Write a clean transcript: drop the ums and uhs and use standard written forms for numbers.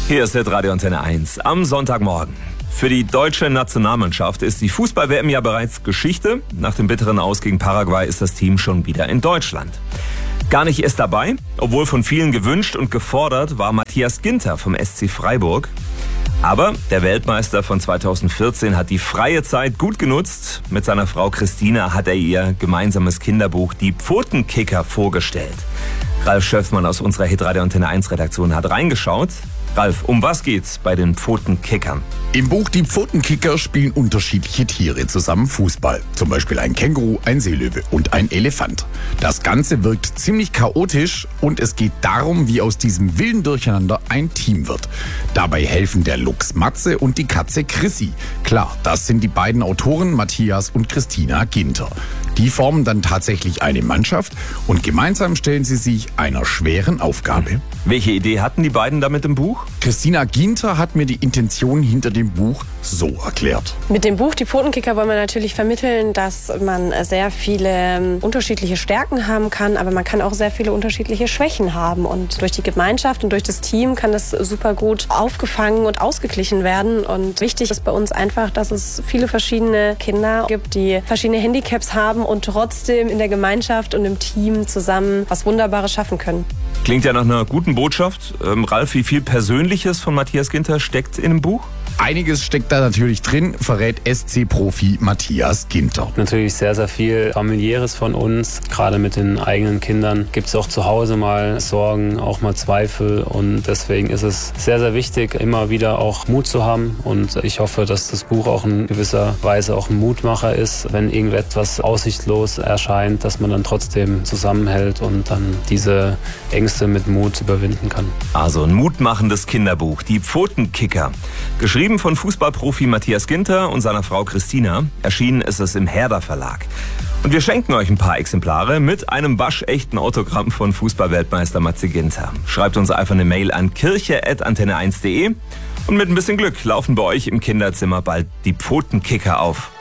Hier ist Radio Antenne 1 am Sonntagmorgen. Für die deutsche Nationalmannschaft ist die Fußball-WM ja bereits Geschichte. Nach dem bitteren Aus gegen Paraguay ist das Team schon wieder in Deutschland. Gar nicht erst dabei, obwohl von vielen gewünscht und gefordert, war Matthias Ginter vom SC Freiburg. Aber der Weltmeister von 2014 hat die freie Zeit gut genutzt. Mit seiner Frau Christina hat er ihr gemeinsames Kinderbuch Die Pfotenkicker vorgestellt. Ralf Schöffmann aus unserer Hitradio Antenne 1 Redaktion hat reingeschaut. Ralf, um was geht's bei den Pfotenkickern? Im Buch Die Pfotenkicker spielen unterschiedliche Tiere zusammen Fußball. Zum Beispiel ein Känguru, ein Seelöwe und ein Elefant. Das Ganze wirkt ziemlich chaotisch und es geht darum, wie aus diesem wilden Durcheinander ein Team wird. Dabei helfen der Luchs Matze und die Katze Chrissy. Klar, das sind die beiden Autoren Matthias und Christina Ginter. Die formen dann tatsächlich eine Mannschaft und gemeinsam stellen sie sich einer schweren Aufgabe. Welche Idee hatten die beiden da mit dem Buch? Christina Ginter hat mir die Intention hinter dem Buch so erklärt. Mit dem Buch Die Pfotenkicker wollen wir natürlich vermitteln, dass man sehr viele unterschiedliche Stärken haben kann, aber man kann auch sehr viele unterschiedliche Schwächen haben. Und durch die Gemeinschaft und durch das Team kann das super gut aufgefangen und ausgeglichen werden. Und wichtig ist bei uns einfach, dass es viele verschiedene Kinder gibt, die verschiedene Handicaps haben und trotzdem in der Gemeinschaft und im Team zusammen was Wunderbares schaffen können. Klingt ja nach einer guten Botschaft. Ralf, wie viel Persönliches von Matthias Ginter steckt in dem Buch? Einiges steckt da natürlich drin, verrät SC-Profi Matthias Ginter. Natürlich sehr, sehr viel Familiäres von uns. Gerade mit den eigenen Kindern gibt es auch zu Hause mal Sorgen, auch mal Zweifel. Und deswegen ist es sehr, sehr wichtig, immer wieder auch Mut zu haben. Und ich hoffe, dass das Buch auch in gewisser Weise auch ein Mutmacher ist, wenn irgendetwas aussichtslos erscheint, dass man dann trotzdem zusammenhält und dann diese Ängste mit Mut überwinden kann. Also ein mutmachendes Kinderbuch, Die Pfotenkicker. Geschrieben von Fußballprofi Matthias Ginter und seiner Frau Christina. Erschienen ist es im Herder Verlag. Und wir schenken euch ein paar Exemplare mit einem waschechten Autogramm von Fußballweltmeister Matze Ginter. Schreibt uns einfach eine Mail an kirche@antenne1.de und mit ein bisschen Glück laufen bei euch im Kinderzimmer bald die Pfotenkicker auf.